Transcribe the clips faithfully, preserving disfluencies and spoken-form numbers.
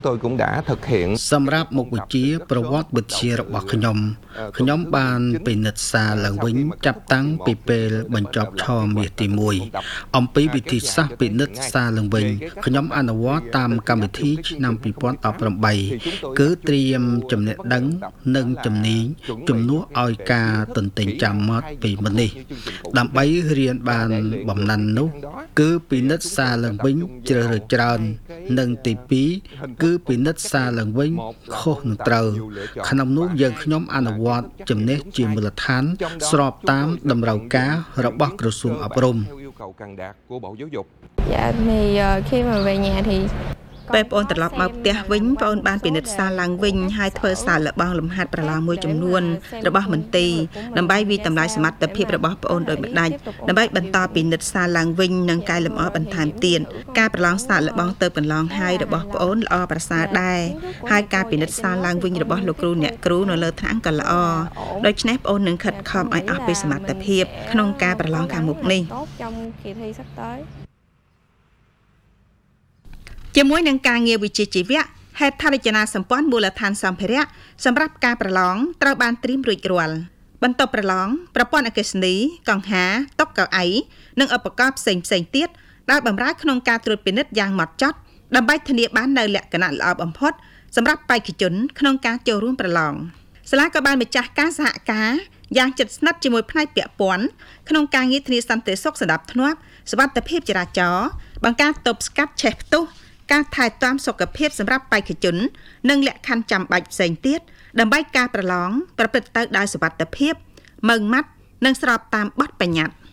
tôi cũng đã thực hiện សម្រាប់មុខវិជ្ជាប្រវត្តិវិទ្យារបស់ខ្ញុំខ្ញុំបានពិនិត្យសារឡើងវិញចាប់តាំងពីពេលបញ្ចប់ឆមាសទី មួយ អំពីវិធីសាស្ត្រពិនិត្យសារឡើងវិញខ្ញុំអនុវត្តតាមកម្មវិធីឆ្នាំ ពីរពាន់ដប់ប្រាំបី គឺត្រៀមចំណេះដឹងនិងជំនាញជំនួសឲ្យការទន្ទេញចាំមាត់ពីមុននេះដើម្បីរៀនបានបំណាន់នោះគឺពិនិត្យសារឡើងវិញជ្រើសរើសច្រើននិងទី ពីរ គឺពិនិត្យសារឡើងវិញខុសនឹងត្រូវក្នុងនោះយើងខ្ញុំអនុវត្តចំណេះជាមូលដ្ឋានស្របតាមតម្រូវការរបស់ក្រសួងអប់រំ Dạ thì khi mà về nhà thì ពេលបងត្រឡប់មកផ្ទះវិញបងបានពិនិត្យសារឡើងវិញហើយធ្វើសារលបងលំហាត់ប្រឡងមួយចំនួនរបស់មន្ទីរដើម្បីវិតម្លៃសមត្ថភាពរបស់បងដោយមិនដាច់ដើម្បីបន្តពិនិត្យសារឡើងវិញនិងកែលម្អបន្ថែមទៀតការប្រឡងសារលបងទៅកន្លងហើយរបស់បងល្អប្រសើរដែរហើយការពិនិត្យសារឡើងវិញរបស់លោកគ្រូអ្នកគ្រូនៅលើថ្នាក់ក៏ល្អដូច្នេះបងនឹងខិតខំឲ្យអស់ពីសមត្ថភាពក្នុងការប្រឡងខាងមុខនេះ ជាមួយនឹងការងារវិជ្ជាជីវៈហេដ្ឋារចនាសម្ព័ន្ធមូលដ្ឋានសម្ភារៈសម្រាប់ការប្រឡងត្រូវបានត្រៀមរួចរាល់បន្ទប់ប្រឡងប្រព័ន្ធអគ្គិសនីកង្ហាតុកៅអីនិងឧបករណ៍ផ្សេងៗទៀតដែលបម្រើក្នុងការត្រួតពិនិត្យយ៉ាងម៉ត់ចត់ដើម្បីធានាបាននូវលក្ខណៈល្អបំផុតសម្រាប់បេក្ខជនក្នុងការចូលរួមប្រឡងសាលាក៏បានម្ចាស់ការសហការយ៉ាងជិតស្និទ្ធជាមួយផ្នែកពាក់ព័ន្ធក្នុងការងារធានាសន្តិសុខសណ្ដាប់ធ្នាប់សុវត្ថិភាពចរាចរណ៍បង្ការទប់ស្កាត់ឆេះផ្ទុះការថែទាំសុខភាពសម្រាប់បេក្ខជននិងលក្ខខណ្ឌចាំបាច់ផ្សេងទៀតដើម្បីការប្រឡងប្រព្រឹត្តទៅដោយសុវត្ថិភាពម៉ឺងម៉ាត់និងស្របតាមបទបញ្ញត្តិ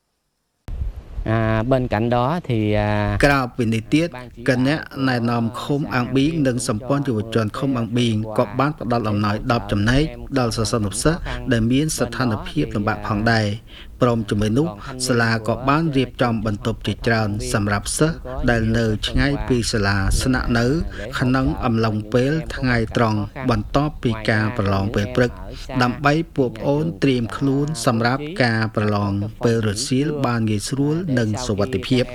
À, bên cạnh đó thì à... ក្រៅពីនេះទៀតគណៈណែនាំឃុំអាំងប៊ីងនិងសម្ព័ន្ធយុវជនឃុំអាំងប៊ីងក៏បានផ្ដល់អំណោយ ដប់ចំណែកដល់សិស្សានុសិស្សដែលមានស្ថានភាពលំបាកផងដែរព្រមជាមួយនោះសាលាក៏បានរៀបចំបន្ទប់ជាច្រើនសម្រាប់សិស្សដែលនៅឆ្ងាយពីសាលាស្នាក់នៅក្នុងអំឡុងពេលថ្ងៃត្រង់បន្ទាប់ពីការប្រឡងពេលព្រឹកដើម្បីពួកប្អូនត្រៀមខ្លួនសម្រាប់ការប្រឡងពេលរសៀលបានងាយស្រួលនិងសុវត្ថិភាព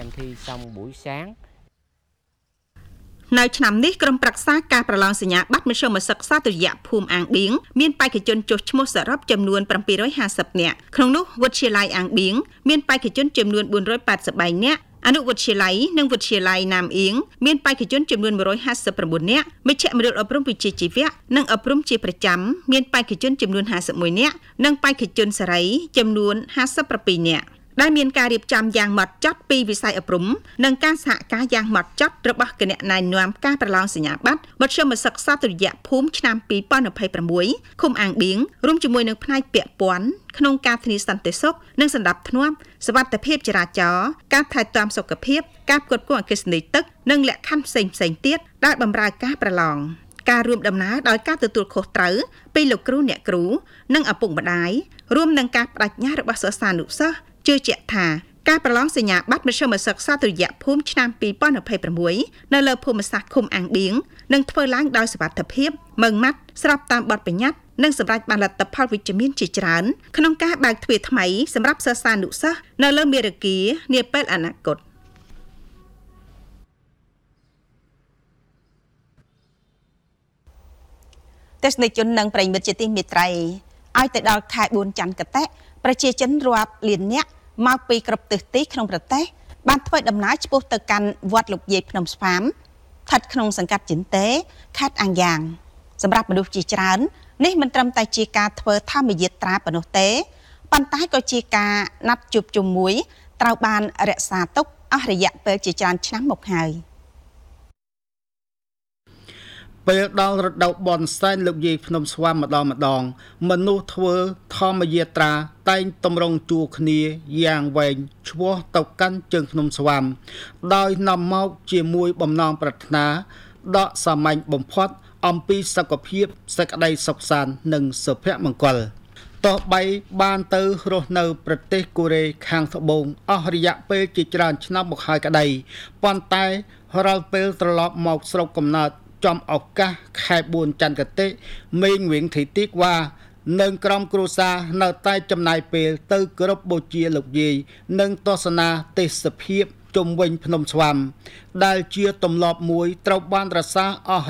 នៅឆ្នាំនេះក្រុមប្រឹក្សាការប្រឡងសញ្ញាបត្រមធ្យមសិក្សាទុតិយភូមិអាងបៀងមានបេក្ខជនចុះឈ្មោះសរុបចំនួន 750 នាក់ក្នុងនោះវិទ្យាល័យអាងបៀងមានបេក្ខជនចំនួន 483 នាក់អនុវិទ្យាល័យនិងវិទ្យាល័យណាមអៀងមានបេក្ខជនចំនួន 159 នាក់មជ្ឈមណ្ឌលអប់រំវិជ្ជាជីវៈនិងអប់រំជាប្រចាំមានបេក្ខជនចំនួន 51 នាក់និងបេក្ខជនសេរីចំនួន 57 នាក់ ដែលមានការរៀបចំយ៉ាងម៉ត់ចត់ពីវិស័យអប់រំនិងការសហការយ៉ាងម៉ត់ចត់របស់គណៈណែនាំការប្រឡងសញ្ញាបត្រមធ្យមសិក្សាទុតិយភូមិឆ្នាំ ពីរពាន់ยี่สิบหก ឃុំអាងបៀងរួមជាមួយនឹងផ្នែកពាក់ព័ន្ធក្នុងការធានាសន្តិសុខនិងសណ្ដាប់ធ្នាប់សុវត្ថិភាពចរាចរណ៍ការថែទាំសុខភាពការផ្គត់ផ្គង់អគ្គិសនីទឹកនិងលក្ខខណ្ឌផ្សេងៗទៀតដែលបម្រើការប្រឡងការរួមដំណើរដោយការទទួលខុសត្រូវពីលោកគ្រូអ្នកគ្រូនិងឪពុកម្ដាយរួមនឹងការបដិញ្ញារបស់សិស្សានុសិស្ស ជឿជាក់ថាការប្រឡងសញ្ញាបត្រមធ្យមសិក្សាទុតិយភូមិឆ្នាំ ពីរពាន់ยี่สิบหก នៅលើភូមិសាស្ត្រឃុំអាងបៀងនឹងធ្វើឡើងដោយសុវត្ថិភាពម៉ឺងម៉ាត់ស្របតាមបទបញ្ញត្តិនិងសម្រាប់បានលទ្ធផលវិជ្ជមានជាច្រើនក្នុងការបើកទ្វារថ្មីសម្រាប់សិស្សានុសិស្សនៅលើមេរៀននាពេលអនាគត ទេសនិកជននិងប្រិយមិត្តជាទីមេត្រីឲ្យទៅដល់ខែ បួន ច័ន្ទកតេ ប្រជាជនរាប់លានអ្នកមកពីគ្រប់ទិសទីក្នុងប្រទេសបានធ្វើដំណើរឆ្ពោះទៅកាន់វត្តលោកយាយភ្នំស្វាមស្ថិតក្នុងសង្កាត់ចិនតេខេត្តអាំងយ៉ាងសម្រាប់មនុស្សជាច្រើននេះមិនត្រឹមតែជាការធ្វើធម្មយាត្រាប៉ុណ្ណោះទេប៉ុន្តែក៏ជាការណាត់ជួបជុំមួយត្រូវបានរក្សាទុកអស់រយៈពេលជាច្រើនឆ្នាំមកហើយ ពេលដល់រដូវបន់សែនលោកយាយភ្នំស្វាមម្ដងម្ដងមនុស្សធ្វើធម្មយាត្រាតែងតម្រង់ជួរគ្នាយ៉ាងវែងឆ្ពោះទៅកាន់ជើងភ្នំស្វាមដោយនាំមកជាមួយបំណងប្រាថ្នាដកសាមញ្ញបំផុតអំពីសុខភាពសេចក្តីសុខសាន្តនិងសុភមង្គល តោះបីបានទៅរស់នៅប្រទេសកូរ៉េខាងត្បូងអស់រយៈពេលជាច្រើនឆ្នាំមកហើយក្តីប៉ុន្តែរាល់ពេលត្រឡប់មកស្រុកកំណើតចំឱកាសខែ បួន ច័ន្ទកតេមេងវិញធីទីកว่าនឹងក្រុមគ្រួសារនៅតែចំណាយពេលទៅគោរពបូជាលោកយាយនិងទស្សនាទេសភាពជុំវិញភ្នំស្វាមដែលជាទម្លាប់មួយត្រូវបានរក្សាអស់